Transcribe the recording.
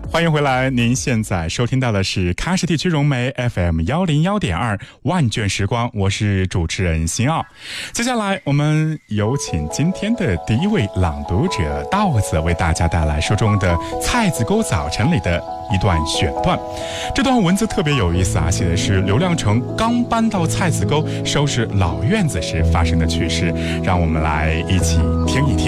欢迎回来，您现在收听到的是喀什地区融媒 FM101.2万卷时光，我是主持人辛奥。接下来我们有请今天的第一位朗读者稻子为大家带来书中的《菜子沟早晨》里的一段选段。这段文字特别有意思啊，写的是刘亮程刚搬到菜子沟收拾老院子时发生的趣事，让我们来一起听一听。